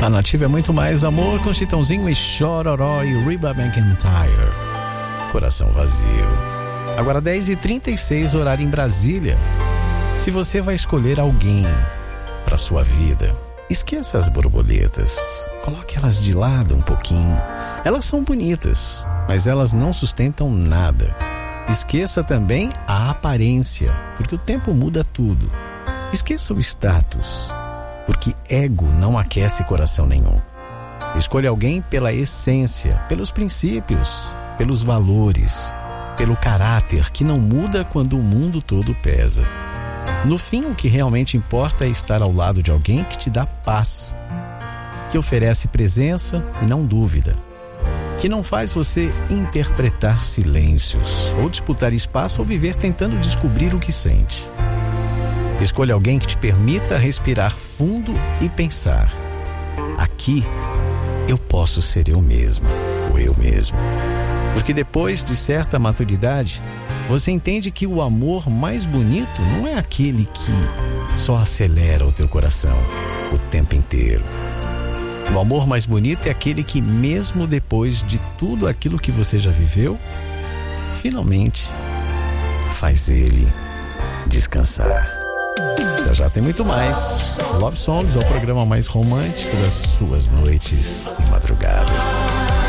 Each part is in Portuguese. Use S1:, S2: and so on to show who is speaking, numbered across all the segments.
S1: A Nativa é muito mais amor com Chitãozinho e Chororó e Reba McEntire. Coração vazio. Agora 10h36, horário em Brasília. Se você vai escolher alguém para sua vida, esqueça as borboletas. Coloque elas de lado um pouquinho. Elas são bonitas, mas elas não sustentam nada. Esqueça também a aparência, porque o tempo muda tudo. Esqueça o status, porque ego não aquece coração nenhum. Escolha alguém pela essência, pelos princípios, pelos valores, pelo caráter que não muda quando o mundo todo pesa. No fim, o que realmente importa é estar ao lado de alguém que te dá paz, que oferece presença e não dúvida, que não faz você interpretar silêncios, ou disputar espaço ou viver tentando descobrir o que sente. Escolha alguém que te permita respirar fundo e pensar: aqui eu posso ser eu mesma ou eu mesmo. Porque depois de certa maturidade, você entende que o amor mais bonito não é aquele que só acelera o teu coração o tempo inteiro. O amor mais bonito é aquele que, mesmo depois de tudo aquilo que você já viveu, finalmente faz ele descansar. Já tem muito mais. Love Songs é o programa mais romântico das suas noites e madrugadas.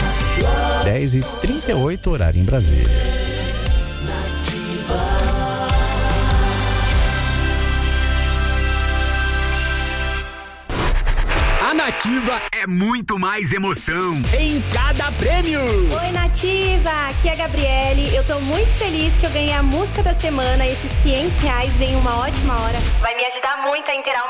S1: 10h38, horário em Brasília.
S2: A Nativa é muito mais emoção em cada prêmio.
S3: Oi, Nativa, aqui é a Gabriele. Eu tô muito feliz que eu ganhei a música da semana. Esses R$500 vem uma ótima hora. Vai me ajudar muito a inteirar